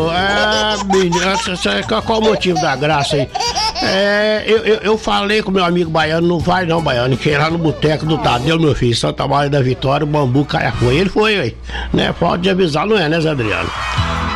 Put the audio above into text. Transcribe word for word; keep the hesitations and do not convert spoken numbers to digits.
É, menino, qual o motivo da graça aí? É, eu, eu, eu falei com meu amigo baiano, não vai não, baiano, que lá no boteco do Tadeu, meu filho, Santa Maria da Vitória, o bambu cai a folha. Ele foi, aí, né? Pode avisar, não é, né, Zé Adriano?